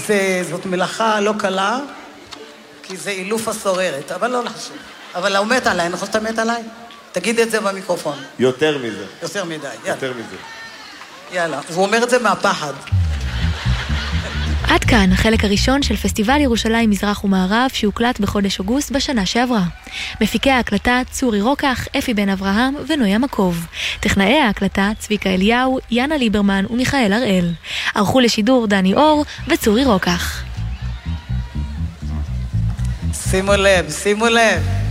זאת מלאכה לא קלה, כי זה אילוף הסוררת, אבל לא לחשוב. אבל הוא מת עליי, אני חושב שאתה מת עליי? תגיד את זה במיקרופון. יותר מזה. יותר מדי, יאללה. יותר מזה. יאללה, הוא אומר את זה מהפחד. עד כאן החלק הראשון של פסטיבל ירושלים מזרח ומערב שהוקלט בחודש אוגוסט בשנה שעברה. מפיקי ההקלטה צורי רוקח, אפי בן אברהם ונויה מקוב. טכנאי ההקלטה צביקה אליהו, יאנה ליברמן ומיכאל הראל. ערכו לשידור דני אור וצורי רוקח. שימו לב, שימו לב.